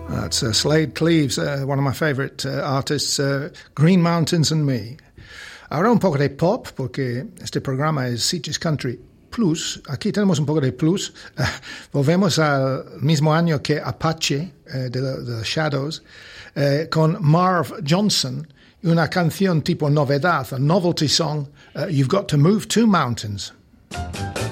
That's Slade Cleaves, one of my favorite artists, Green Mountains and Me. Ahora un poco de pop, porque este programa es Sitges Country Plus. Aquí tenemos un poco de plus. Volvemos al mismo año que Apache, de The Shadows, con Marv Johnson, y una canción tipo novedad, a novelty song, You've Got to Move Two Mountains.